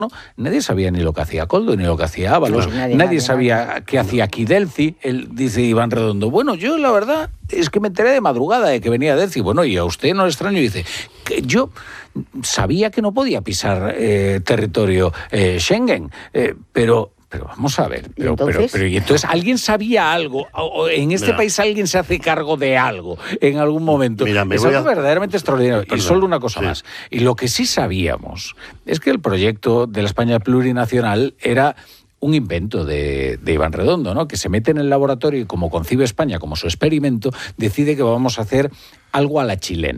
nadie sabía ni lo que hacía Koldo, ni lo que hacía Ábalos, nadie sabía qué hacía aquí Delci. Dice Iván Redondo, bueno, yo la verdad es que me enteré de madrugada de que venía Delci. Bueno, y a usted no le extraño, dice, que yo sabía que no podía pisar territorio Schengen, pero vamos a ver, pero entonces alguien sabía algo, o en este país alguien se hace cargo de algo en algún momento. Es algo verdaderamente extraordinario. Y solo una cosa más. Y lo que sí sabíamos es que el proyecto de la España plurinacional era un invento de Iván Redondo, ¿no? Que se mete en el laboratorio y como concibe España como su experimento, decide que vamos a hacer algo a la chilena.